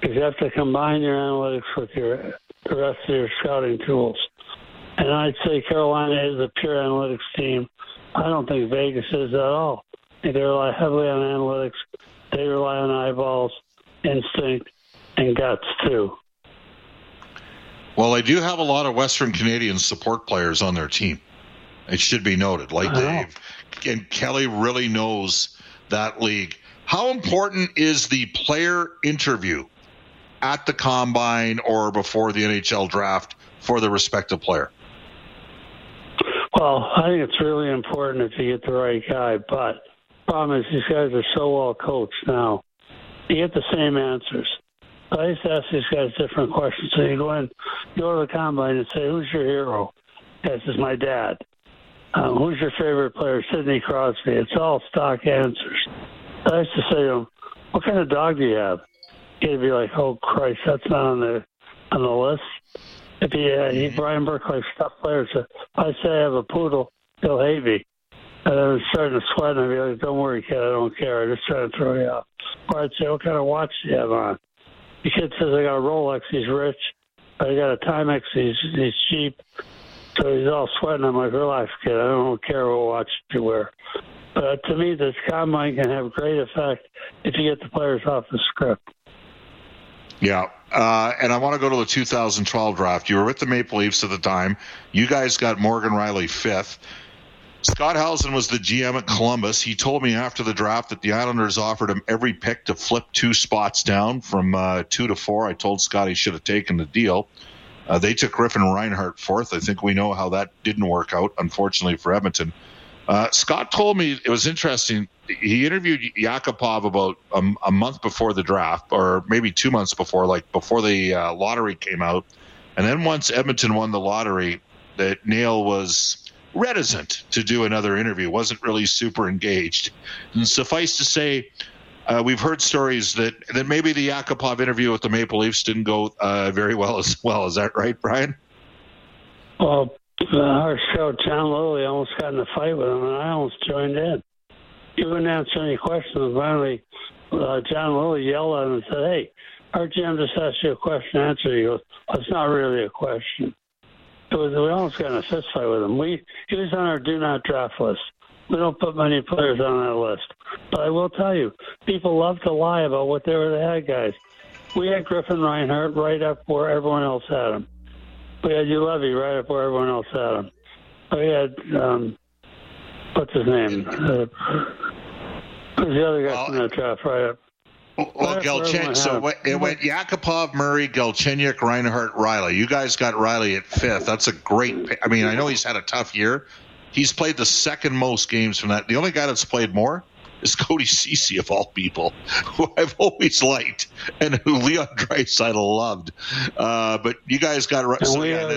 because you have to combine your analytics with the rest of your scouting tools. And I'd say Carolina is a pure analytics team. I don't think Vegas is at all. They rely heavily on analytics. They rely on eyeballs, instinct, and guts, too. Well, they do have a lot of Western Canadian support players on their team. It should be noted. Like Dave, and Kelly really knows that league. How important is the player interview at the Combine or before the NHL draft for the respective player? Well, I think it's really important if you get the right guy, but the problem is these guys are so well coached now. You get the same answers. I used to ask these guys different questions. So you go to the Combine and say, who's your hero? This is my dad. Who's your favorite player? Sidney Crosby. It's all stock answers. I used to say to him, what kind of dog do you have? He'd be like, oh, Christ, that's not on the list. If Brian Burke likes stuffed players. If I say I have a poodle, he'll hate me. And I was starting to sweat, and I'd be like, don't worry, kid, I don't care. I'm just trying to throw you out. Or I'd say, what kind of watch do you have on? The kid says, I got a Rolex, he's rich. I got a Timex, he's cheap. So he's all sweating. I'm like, relax, kid, I don't care what watch you wear. But to me, this Combine can have great effect if you get the players off the script. Yeah, and I want to go to the 2012 draft. You were with the Maple Leafs at the time. You guys got Morgan Rielly 5th. Scott Housen was the GM at Columbus. He told me after the draft that the Islanders offered him every pick to flip 2 spots down from 2 to 4. I told Scott he should have taken the deal. They took Griffin Reinhart 4th. I think we know how that didn't work out, unfortunately, for Edmonton. Scott told me it was interesting. He interviewed Yakupov about a month before the draft, or maybe 2 months before, like before the lottery came out. And then once Edmonton won the lottery, that Nail was reticent to do another interview, wasn't really super engaged. And suffice to say, we've heard stories that maybe the Yakupov interview with the Maple Leafs didn't go very well as well. Is that right, Brian? Well, our show, John Lilly almost got in a fight with him, and I almost joined in. He wouldn't answer any questions. Finally, John Lilly yelled at him and said, hey, our GM just asked you a question, answer. He goes, well, it's not really a question. We almost got in a fist fight with him. He was on our do not draft list. We don't put many players on that list. But I will tell you, people love to lie about what they were the head guys. We had Griffin Reinhart right up where everyone else had him. We had Ulevy right up where everyone else had him. We had, what's his name? Who's the other guy from that draft right up? Well, so it went Yakupov, Murray, Galchenyuk, Reinhart, Rielly. You guys got Rielly at 5th. That's a great – I mean, I know he's had a tough year. He's played the second most games from that. The only guy that's played more is Cody Ceci, of all people, who I've always liked and who Leon Draisaitl loved. But you guys got – we had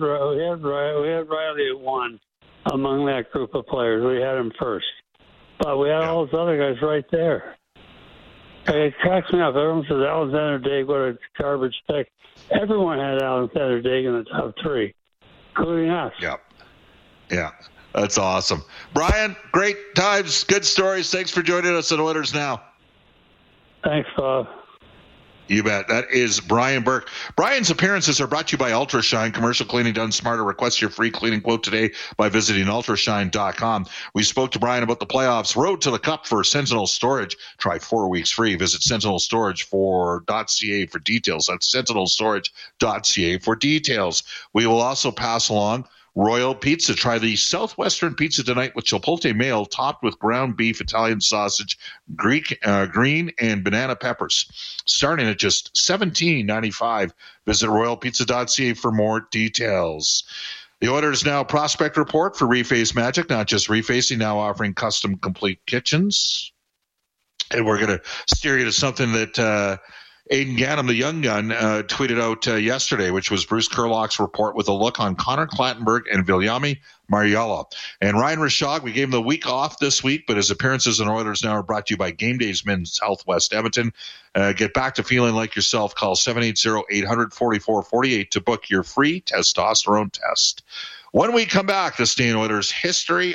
Rielly at 1 among that group of players. We had him first. But we had all those other guys right there. It cracks me up. Everyone says Alexander Daigle, what a garbage pick. Everyone had Alexander Daigle in the top 3, including us. Yeah. That's awesome. Brian, great times, good stories. Thanks for joining us on Oilers Now. Thanks, Bob. You bet. That is Brian Burke. Brian's appearances are brought to you by Ultrashine. Commercial cleaning done smarter. Request your free cleaning quote today by visiting ultrashine.com. We spoke to Brian about the playoffs. Road to the Cup for Sentinel Storage. Try 4 weeks free. Visit sentinelstorage.ca for details. That's sentinelstorage.ca for details. We will also pass along Royal Pizza. Try the Southwestern Pizza tonight with chipotle mayo topped with ground beef, Italian sausage, green, and banana peppers. Starting at just $17.95. Visit royalpizza.ca for more details. The Oilers Now prospect report for Reface Magic, not just refacing, now offering custom complete kitchens. And we're going to steer you to something that Aidan Gannam, the young gun, tweeted out yesterday, which was Bruce Kurlock's report with a look on Connor Clattenburg and Viljami Marjala. And Ryan Rishaug, we gave him the week off this week, but his appearances on Oilers Now are brought to you by Game Days Men's Southwest Edmonton. Get back to feeling like yourself. Call 780-800-4448 to book your free testosterone test. When we come back, this day in Oilers history,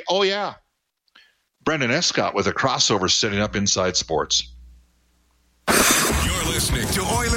Brendan Escott with a crossover setting up Inside Sports. You're listening to Oilers